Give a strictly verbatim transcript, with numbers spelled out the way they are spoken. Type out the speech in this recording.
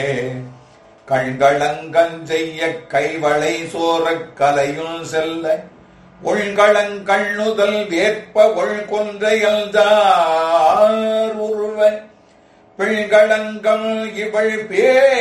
கண்களங்கஞ் செய்ய கைவளை சோரக் கலையுள் செல்ல ஒள்களங்கண்ணுதல் வேற்ப ஒள்கொன்றையல்தார் உருவ பிள்களங்கம் இவள் பே